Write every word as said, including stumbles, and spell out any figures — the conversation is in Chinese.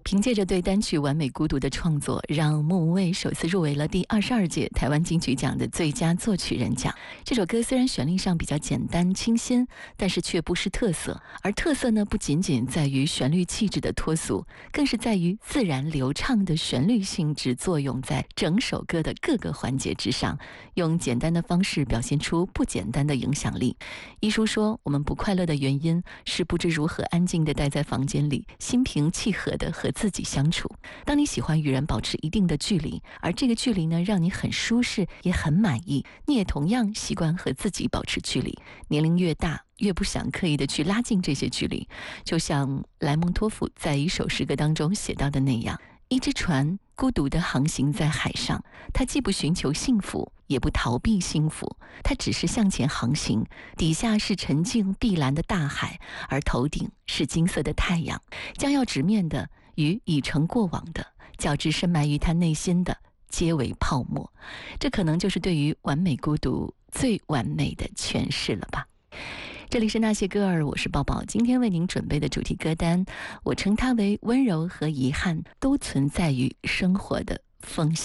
凭借着对单曲《完美孤独》的创作，让莫文蔚首次入围了第二十二届台湾金曲奖的最佳作曲人奖。这首歌虽然旋律上比较简单清新，但是却不失特色。而特色呢，不仅仅在于旋律气质的脱俗，更是在于自然流畅的旋律性质作用在整首歌的各个环节之上，用简单的方式表现出不简单的影响力。一书说，我们不快乐的原因是不知如何安静地待在房间里，心平气和地和自己相处。当你喜欢与人保持一定的距离，而这个距离呢，让你很舒适也很满意，你也同样习惯和自己保持距离。年龄越大，越不想刻意的去拉近这些距离。就像莱蒙托夫在一首诗歌当中写到的那样，一只船孤独地航行在海上，它既不寻求幸福，也不逃避幸福，它只是向前航行，底下是沉静碧蓝的大海，而头顶是金色的太阳，将要直面的与已成过往的，较之深埋于他内心的，皆为泡沫。这可能就是对于完美孤独最完美的诠释了吧。这里是那些歌儿，我是抱抱。今天为您准备的主题歌单，我称它为温柔和遗憾都存在于生活的缝隙。